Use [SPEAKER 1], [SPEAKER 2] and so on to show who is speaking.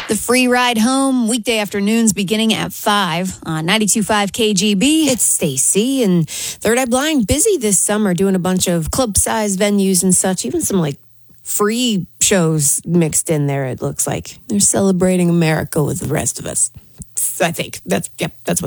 [SPEAKER 1] The free ride home, weekday afternoons beginning at 5 on 92.5 KGB.
[SPEAKER 2] It's Stacy, and Third Eye Blind busy this summer doing a bunch of club-sized venues and such, even some free shows mixed in there, it looks like. They're celebrating America with the rest of us. I think that's what